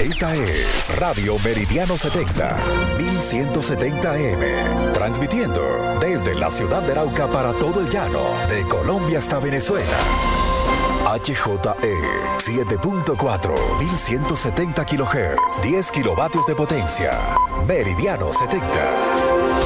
Esta es Radio Meridiano 70, 1170M, transmitiendo desde la ciudad de Arauca para todo el llano, de Colombia hasta Venezuela. HJE 7.4, 1170 kHz, 10 kilovatios de potencia. Meridiano 70.